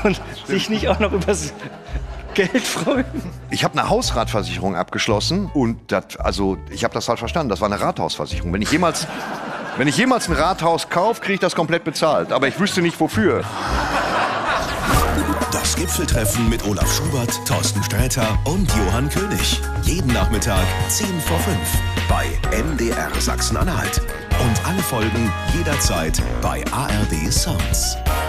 und sich nicht auch noch übers Geld freuen. Ich habe eine Hausratversicherung abgeschlossen und ich habe das halt verstanden. Das war eine Rathausversicherung. Wenn ich jemals ein Rathaus kaufe, kriege ich das komplett bezahlt. Aber ich wüsste nicht wofür. Das Gipfeltreffen mit Olaf Schubert, Thorsten Sträter und Johann König. Jeden Nachmittag 10 vor 5 bei MDR Sachsen-Anhalt. Und alle Folgen jederzeit bei ARD Sounds.